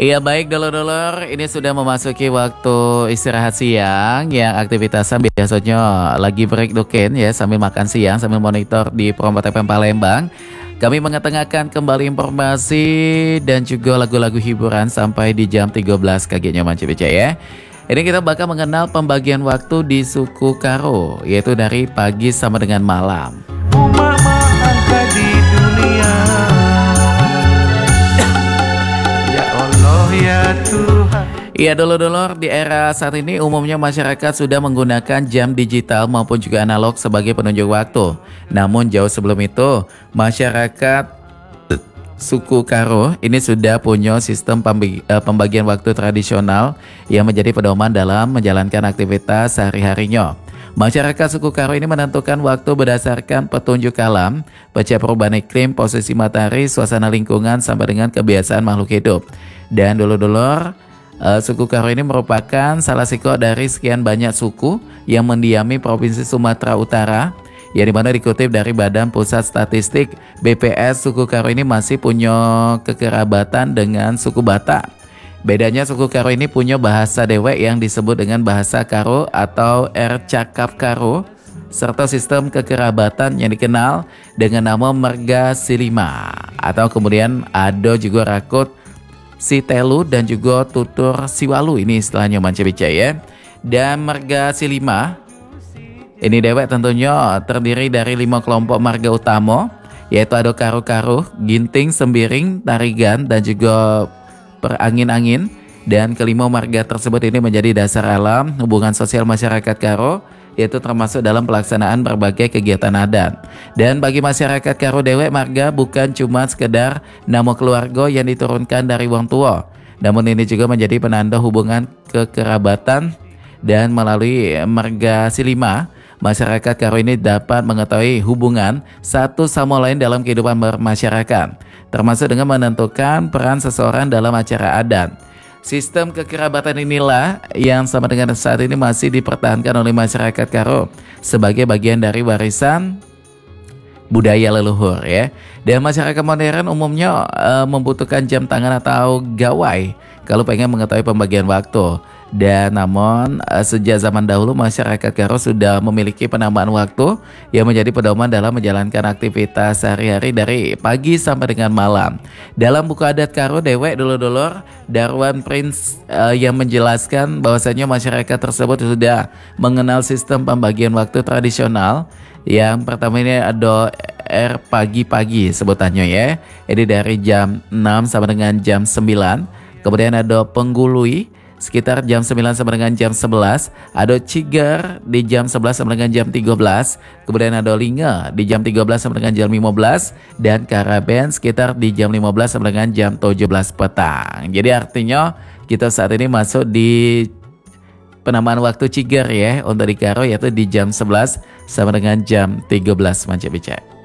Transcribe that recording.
Iya baik dulur-dulur, ini sudah memasuki waktu istirahat siang yang aktivitasnya biasanya lagi break duken ya sambil makan siang sambil monitor di Prompt FM Palembang. Kami mengetengahkan kembali informasi dan juga lagu-lagu hiburan sampai di jam 13 kagetnya Manci Beca ya. Ini kita bakal mengenal pembagian waktu di suku Karo, yaitu dari pagi sama dengan malam. Mama angkat di dunia. Ya Allah ya Tuhan. Iya dulur-dulur, di era saat ini umumnya masyarakat sudah menggunakan jam digital maupun juga analog sebagai penunjuk waktu. Namun jauh sebelum itu, masyarakat suku Karo ini sudah punya sistem pembagian waktu tradisional yang menjadi pedoman dalam menjalankan aktivitas sehari-harinya. Masyarakat suku Karo ini menentukan waktu berdasarkan petunjuk alam, pecah perubahan iklim, posisi matahari, suasana lingkungan, sampai dengan kebiasaan makhluk hidup. Dan dulur-dulur, suku Karo ini merupakan salah satu dari sekian banyak suku yang mendiami Provinsi Sumatera Utara, yang dimana dikutip dari Badan Pusat Statistik BPS, suku Karo ini masih punya kekerabatan dengan suku Batak. Bedanya suku Karo ini punya bahasa dewek yang disebut dengan bahasa Karo atau Ercakap Karo, serta sistem kekerabatan yang dikenal dengan nama Merga Silima, atau kemudian ada juga Rakut Sitelu dan juga Tutur Siwalu, ini istilahnya Manca Bica ya. Dan Merga Silima ini dewek tentunya terdiri dari 5 kelompok marga utama, yaitu ada Karo-Karo, Ginting, Sembiring, Tarigan, dan juga Perangin-angin. Dan kelima marga tersebut ini menjadi dasar alam hubungan sosial masyarakat Karo, yaitu termasuk dalam pelaksanaan berbagai kegiatan adat. Dan bagi masyarakat Karo dewek, marga bukan cuma sekedar nama keluarga yang diturunkan dari wong tua, namun ini juga menjadi penanda hubungan kekerabatan. Dan melalui marga Silima, masyarakat Karo ini dapat mengetahui hubungan satu sama lain dalam kehidupan bermasyarakat, termasuk dengan menentukan peran seseorang dalam acara adat. Sistem kekerabatan inilah yang sama dengan saat ini masih dipertahankan oleh masyarakat Karo sebagai bagian dari warisan budaya leluhur ya. Dan masyarakat modern umumnya membutuhkan jam tangan atau gawai kalau pengen mengetahui pembagian waktu. Dan namun sejak zaman dahulu masyarakat Karo sudah memiliki penambahan waktu yang menjadi pedoman dalam menjalankan aktivitas sehari-hari dari pagi sampai dengan malam. Dalam buku adat Karo dewek dulur-dulur, Darwan Prince yang menjelaskan bahwasanya masyarakat tersebut sudah mengenal sistem pembagian waktu tradisional. Yang pertama ini ada pagi-pagi sebutannya ya. Ini dari jam 6 sampai dengan jam 9. Kemudian ada penggului sekitar jam 9 sampai dengan jam 11. Ada cigar di jam 11 sampai dengan jam 13. Kemudian ada linga di jam 13 sampai dengan jam 15. Dan karaben sekitar di jam 15 sampai dengan jam 17 petang. Jadi artinya kita saat ini masuk di penambahan waktu cigar ya untuk di Karo, yaitu di jam 11 sampai dengan jam 13 Manca Bica.